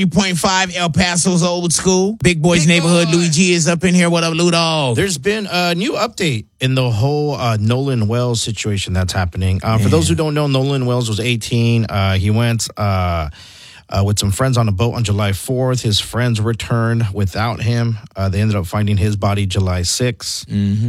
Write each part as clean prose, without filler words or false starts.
3.5 El Paso's old school. Big Boy's neighborhood. Louis G is up in here. What up, Ludo? There's been a new update in the whole Nolan Wells situation that's happening. For those who don't know, Nolan Wells was 18. He went with some friends on a boat on July 4th. His friends returned without him. They ended up finding his body July 6th.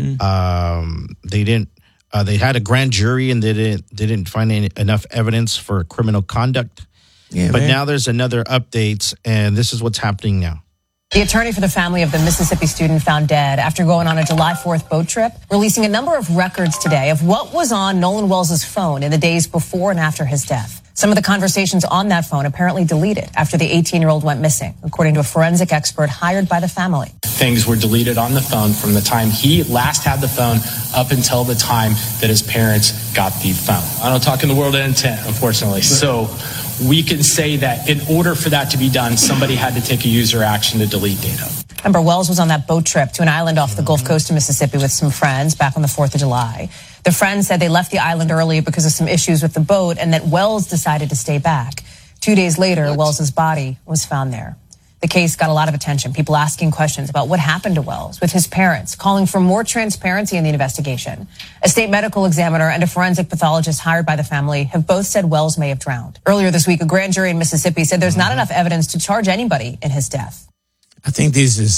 They had a grand jury and they didn't find enough evidence for criminal conduct. Yeah, but man. now there's another update, and this is what's happening now. The attorney for the family of the Mississippi student found dead after going on a July 4th boat trip, releasing a number of records today of what was on Nolan Wells' phone in the days before and after his death. Some of the conversations on that phone apparently deleted after the 18-year-old went missing, according to a forensic expert hired by the family. Things were deleted on the phone from the time he last had the phone up until the time that his parents got the phone. I don't talk in the world of intent, unfortunately. So we can say that in order for that to be done, somebody had to take a user action to delete data. Remember, Wells was on that boat trip to an island off the Gulf Coast of Mississippi with some friends back on the 4th of July. The friends said they left the island early because of some issues with the boat and that Wells decided to stay back. 2 days later, Wells' body was found there. The case got a lot of attention, people asking questions about what happened to Wells with his parents, calling for more transparency in the investigation. A state medical examiner and a forensic pathologist hired by the family have both said Wells may have drowned. Earlier this week, a grand jury in Mississippi said there's not enough evidence to charge anybody in his death. I think this is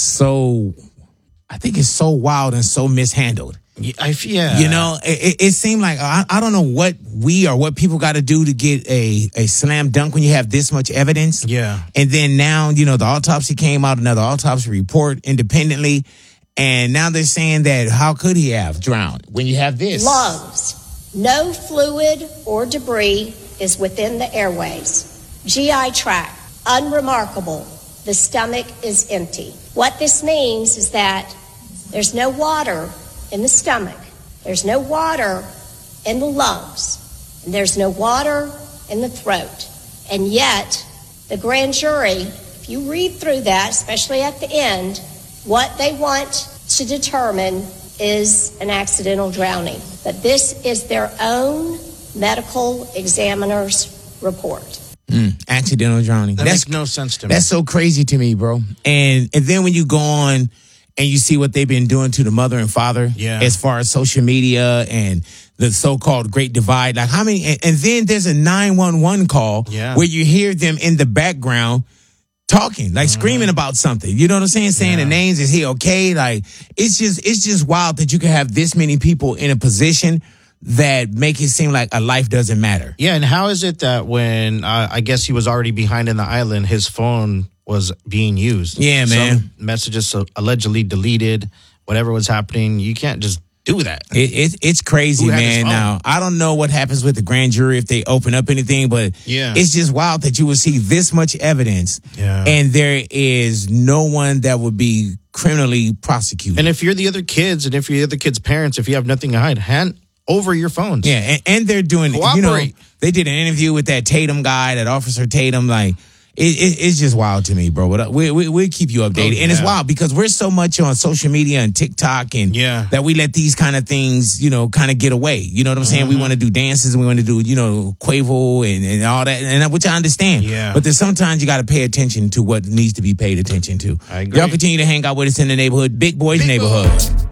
it's so wild and so mishandled. Yeah. You know, it seemed like, I don't know what what people got to do to get a slam dunk when you have this much evidence. Yeah. And then now, the autopsy came out, another autopsy report independently. And now they're saying that how could he have drowned when you have this? Lungs. No fluid or debris is within the airways. GI tract. Unremarkable. The stomach is empty. What this means is that there's no water in the stomach, there's no water in the lungs, and there's no water in the throat. And yet, the grand jury, if you read through that, especially at the end, what they want to determine is an accidental drowning. But this is their own medical examiner's report. Accidental drowning. That makes no sense to me. That's so crazy to me, bro. And then when you go on and you see what they've been doing to the mother and father, as far as social media and the so-called Great Divide, like how many, and then there's a 911 call where you hear them in the background talking, like screaming about something. You know what I'm saying? Saying the names, is he okay? Like, it's just wild that you can have this many people in a position that make it seem like a life doesn't matter. Yeah, and how is it that when, I guess he was already behind in the island, his phone was being used? Yeah, man. Some messages allegedly deleted, whatever was happening. You can't just do that. It's crazy, man. Now, I don't know what happens with the grand jury if they open up anything, but it's just wild that you would see this much evidence and there is no one that would be criminally prosecuted. And if you're the other kids and if you're the other kids' parents, if you have nothing to hide, hand over your phones. Yeah, and they're doing, cooperate. They did an interview with that Tatum guy, that Officer Tatum, like, it's just wild to me, bro. But we'll keep you updated. And it's wild because we're so much on social media and TikTok and that we let these kind of things, kind of get away. You know what I'm saying? We want to do dances and we want to do, Quavo and all that, and which I understand. Yeah. But there's sometimes you got to pay attention to what needs to be paid attention to. I agree. Y'all continue to hang out with us in the neighborhood, Big Boy's Neighborhood.